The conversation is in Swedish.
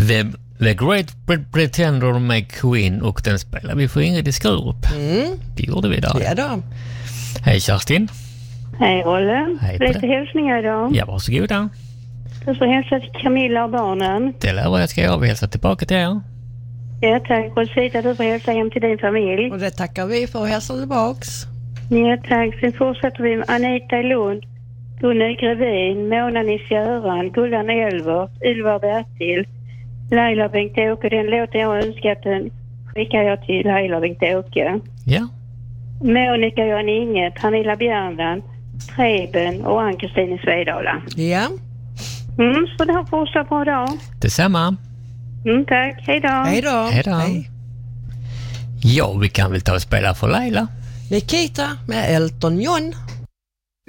The Great Pretender med Queen, och den spelar vi för Ingrid i Skurup. Det gjorde vi där. Ja då. Hej Kerstin. Hej Rolle. Hej på Lite det. hälsningar idag. Ja, varsågoda. Du får hälsa till Camilla och barnen. Det lovar jag ska jag hälsa tillbaka till er. Ja tack. Rosita, du får hälsa hem till din familj. Och det tackar vi för. Hälsa tillbaks. Ja tack. Sen fortsätter vi med Anita i Lund, Gunnar Grevin, Mona Nils-Göran, Gullan Elver, Ylva Bertil, Laila Bengt-Åke. Den låten jag önskat den skickar jag till Laila Bengt-Åke. Ja. Monica Jan Inget, Pernilla Bjärnland, Preben och Ann-Kristin i Svedala. Ja. Så det har fortsatt bra dag. Detsamma. Tack. Hej då. Hej då. Hej då. Ja, vi kan väl ta och spela för Laila. Nikita med Elton John.